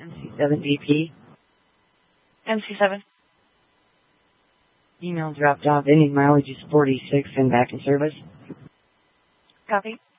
MC7DP. MC7. Email dropped off. Ending mileage is 46 and back in service. Copy.